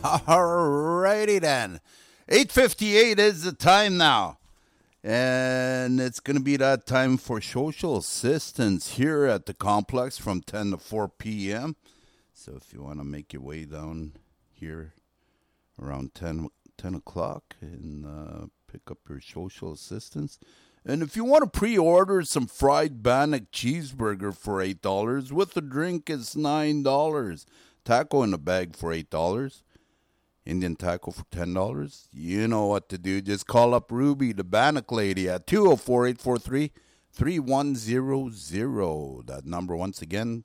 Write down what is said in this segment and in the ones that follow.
Alrighty then. 8:58 is the time now. And it's going to be that time for social assistance here at the complex from 10 to 4 p.m. So if you want to make your way down here around 10 o'clock and pick up your social assistance. And if you want to pre-order some fried Bannock cheeseburger for $8, with the drink is $9. Taco in a bag for $8. Indian taco for $10. You know what to do. Just call up Ruby, the Bannock lady, at 204-843-3100. That number once again,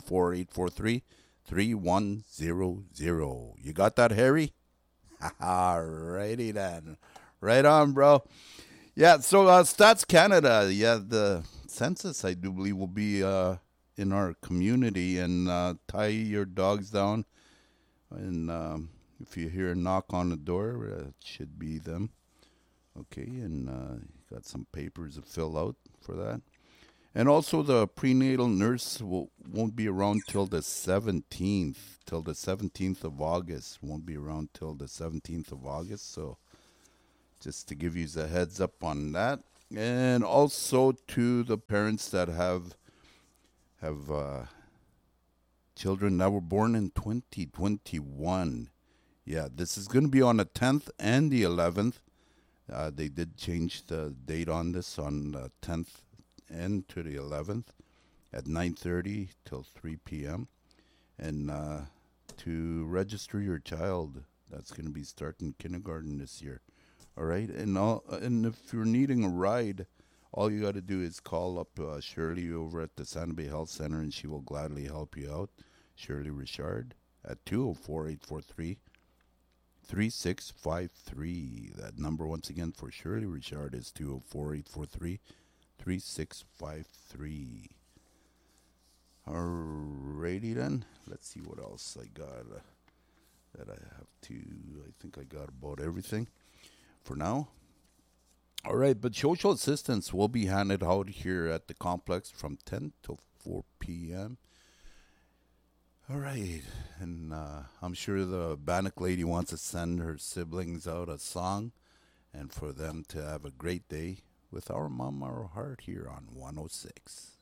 204-843-3100. You got that, Harry? Alrighty then. Right on, bro. Yeah, so Stats Canada, the census, I do believe, will be in our community. And tie your dogs down. And if you hear a knock on the door, it should be them. Okay, and got some papers to fill out for that. And also the prenatal nurse won't be around till the 17th, of August. Won't be around till the 17th of August, so just to give you a heads up on that. And also to the parents that have children that were born in 2021. Yeah, this is going to be on the 10th and the 11th. They did change the date on this on the 10th and to the 11th at 9:30 till 3 p.m. And to register your child, that's going to be starting kindergarten this year. All right, and if you're needing a ride, all you got to do is call up Shirley over at the Santa Bay Health Center, and she will gladly help you out. Shirley Richard at 204-843-3653. That number once again for Shirley Richard is 204-843-3653. Alrighty then. Let's see what else I got that I have to. I think I got about everything for now. All right, but social assistance will be handed out here at the complex from 10 to 4 p.m. All right, and I'm sure the Bannock lady wants to send her siblings out a song and for them to have a great day with Our Mom, Our Heart here on 106.